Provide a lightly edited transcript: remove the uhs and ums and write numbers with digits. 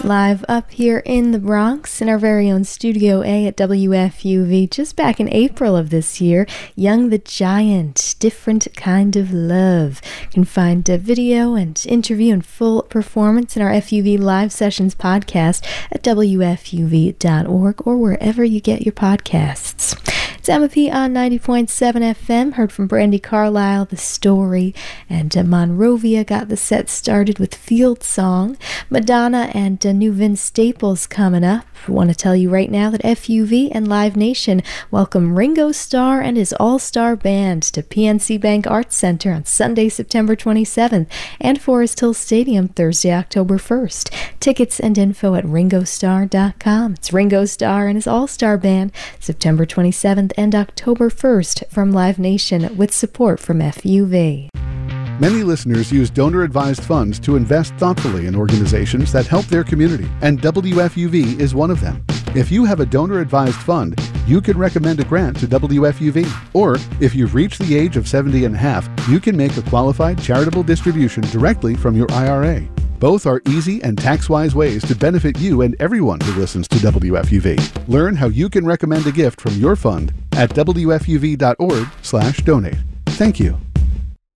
live up here in the Bronx in our very own Studio A at WFUV just back in April of this year. Young the Giant, Different Kind of Love. You can find a video and interview and full performance in our FUV Live Sessions podcast at WFUV.org or wherever you get your podcasts. It's MOP on 90.7 FM. Heard from Brandi Carlile, The Story, and Monrovia got the set started with Field Song. Madonna and new Vince Staples coming up. I want to tell you right now that FUV and Live Nation welcome Ringo Starr and his all-star band to PNC Bank Arts Center on Sunday, September 27th and Forest Hill Stadium Thursday, October 1st. Tickets and info at ringostarr.com. It's Ringo Starr and his all-star band, September 27th and October 1st from Live Nation with support from FUV. Many listeners use donor-advised funds to invest thoughtfully in organizations that help their community, and WFUV is one of them. If you have a donor-advised fund, you can recommend a grant to WFUV. Or, if you've reached the age of 70 and a half, you can make a qualified charitable distribution directly from your IRA. Both are easy and tax-wise ways to benefit you and everyone who listens to WFUV. Learn how you can recommend a gift from your fund at WFUV.org/donate. Thank you.